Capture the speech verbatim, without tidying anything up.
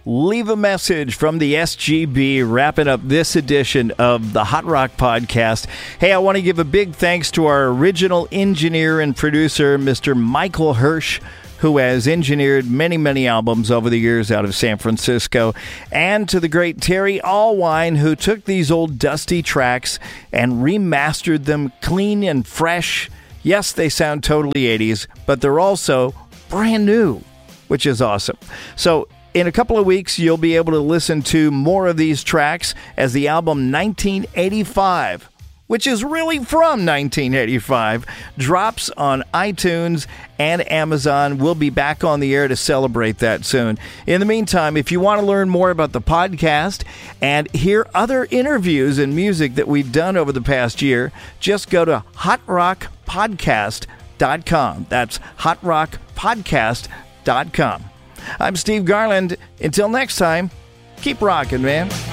leave a message from the S G B, wrapping up this edition of the Hot Rock Podcast. Hey, I want to give a big thanks to our original engineer and producer, Mister Michael Hirsch, who has engineered many, many albums over the years out of San Francisco, and to the great Terry Allwine, who took these old dusty tracks and remastered them clean and fresh. Yes, they sound totally eighties, but they're also brand new, which is awesome. So in a couple of weeks, you'll be able to listen to more of these tracks as the album nineteen eighty-five, which is really from nineteen eighty-five, drops on iTunes and Amazon. We'll be back on the air to celebrate that soon. In the meantime, if you want to learn more about the podcast and hear other interviews and music that we've done over the past year, just go to hot rock podcast dot com. That's hot rock podcast dot com. I'm Steve Garland. Until next time, keep rocking, man.